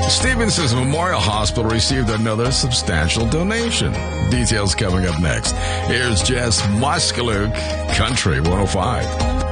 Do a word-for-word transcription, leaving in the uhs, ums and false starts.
Stevenson's Memorial Hospital received another substantial donation. Details coming up next. Here's Jess Muskaluk, Country one oh five.